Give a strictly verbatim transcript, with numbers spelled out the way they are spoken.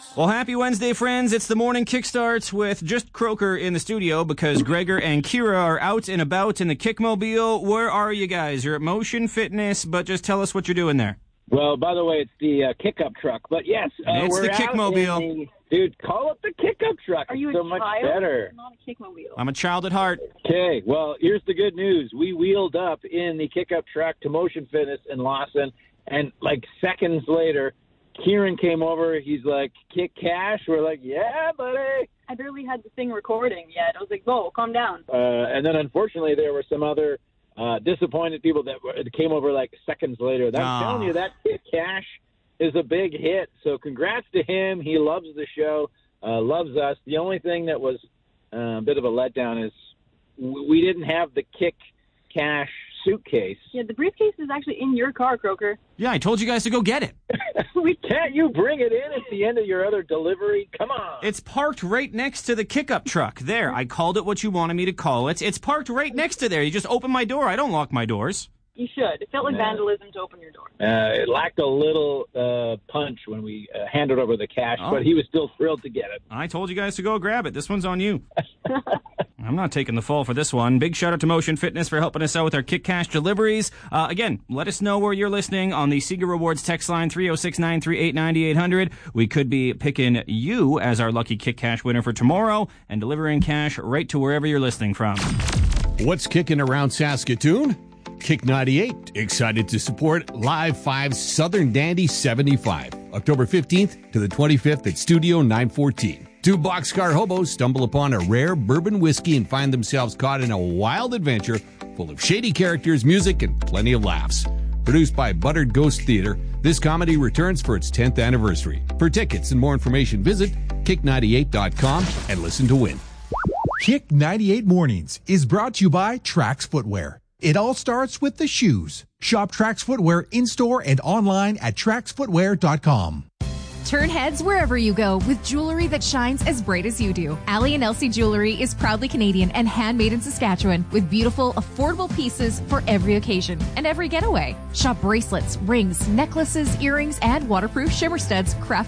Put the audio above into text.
Well, happy Wednesday, friends. It's the morning kickstart with just Croker in the studio because Gregor and Kira are out and about in the Kickmobile. Where are you guys? You're at Motion Fitness, but just tell us what you're doing there. Well, by the way, it's the uh, kick-up truck. But yes, uh, it's we're the Kickmobile. The, dude, call it the kick-up truck. Are you it's a so much child? better. Not a Kickmobile. I'm a child at heart. Okay, well, here's the good news. We wheeled up in the kick-up truck to Motion Fitness in Lawson, and like seconds later, Kieran came over. He's like, kick cash? We're like, yeah, buddy. I barely had the thing recording yet. I was like, whoa, calm down. Uh, and then, unfortunately, there were some other uh, disappointed people that were, came over like seconds later. I'm Oh. telling you, that kick cash is a big hit. So congrats to him. He loves the show, uh, loves us. The only thing that was uh, a bit of a letdown is w- we didn't have the kick cash suitcase. Yeah, the briefcase is actually in your car, Croker. Yeah, I told you guys to go get it. we Can't you bring it in at the end of your other delivery? Come on. It's parked right next to the kick-up truck. There, I called it what you wanted me to call it. It's parked right next to there. You just open my door. I don't lock my doors. You should. It felt like Yeah. vandalism to open your door. Uh, it lacked a little uh, punch when we uh, handed over the cash, Oh. but he was still thrilled to get it. I told you guys to go grab it. This one's on you. I'm not taking the fall for this one. Big shout out to Motion Fitness for helping us out with our Kick Cash deliveries. Uh, again, let us know where you're listening on the Seeger Rewards text line three oh six, nine three eight, nine eight hundred. We could be picking you as our lucky Kick Cash winner for tomorrow and delivering cash right to wherever you're listening from. What's kicking around Saskatoon? Kick ninety-eight, excited to support Live five's Southern Dandy seventy-five, October fifteenth to the twenty-fifth at Studio nine fourteen. Two boxcar hobos stumble upon a rare bourbon whiskey and find themselves caught in a wild adventure full of shady characters, music, and plenty of laughs. Produced by Buttered Ghost Theater, this comedy returns for its tenth anniversary. For tickets and more information, visit kick ninety-eight dot com and listen to win. Kick ninety-eight Mornings is brought to you by Trax Footwear. It all starts with the shoes. Shop Trax Footwear in-store and online at trax footwear dot com. Turn heads wherever you go with jewelry that shines as bright as you do. Ali and Elsie Jewelry is proudly Canadian and handmade in Saskatchewan with beautiful, affordable pieces for every occasion and every getaway. Shop bracelets, rings, necklaces, earrings, and waterproof shimmer studs crafted